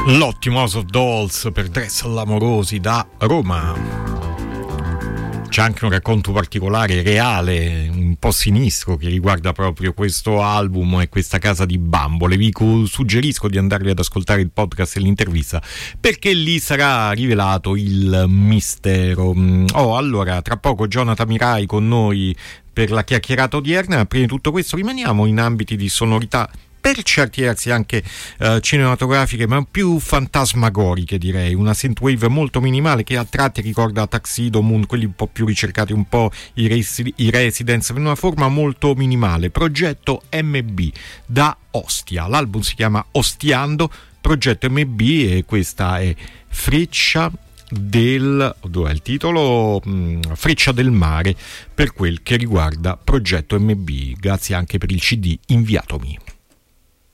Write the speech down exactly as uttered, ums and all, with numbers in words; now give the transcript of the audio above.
L'ottimo House of Dolls per Dress all'Amorosi da Roma. C'è anche un racconto particolare, reale, un po' sinistro, che riguarda proprio questo album e questa casa di bambole. Vi suggerisco di andarvi ad ascoltare il podcast e l'intervista, perché lì sarà rivelato il mistero. Oh, allora, tra poco Jonathan Mirai con noi per la chiacchierata odierna. Prima di tutto questo rimaniamo in ambiti di sonorità per certi versi anche uh, cinematografiche, ma più fantasmagoriche, direi. Una synthwave molto minimale che a tratti ricorda Tuxedo Moon, quelli un po' più ricercati, un po' i, resi- i Residents, in una forma molto minimale. Progetto M B da Ostia. L'album si chiama Ostiando, Progetto M B, e questa è Freccia del dov'è il titolo? Mm, Freccia del mare, per quel che riguarda Progetto M B. Grazie anche per il C D inviatomi.